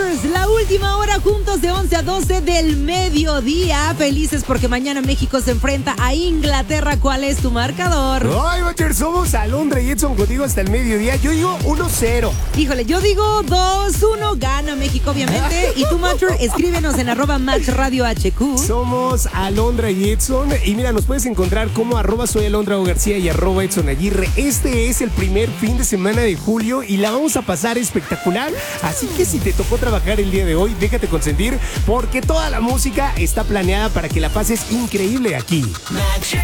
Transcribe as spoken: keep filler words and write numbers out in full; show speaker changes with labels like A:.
A: Matchers, la última hora juntos de once a doce del mediodía. Felices porque mañana México se enfrenta a Inglaterra. ¿Cuál es tu marcador?
B: Ay, Matchers, somos Alondra y Edson contigo hasta el mediodía. Yo digo uno cero.
A: Híjole, yo digo dos uno. Gana México, obviamente. Y tú, Matcher, escríbenos en arroba Match Radio H Q.
B: Somos Alondra y Edson. Y mira, nos puedes encontrar como arroba soy Alondra O García y arroba Edson Aguirre. Este es el primer fin de semana de julio y la vamos a pasar espectacular. Así que si te tocó trabajar el día de hoy, déjate consentir porque toda la música está planeada para que la pases increíble aquí.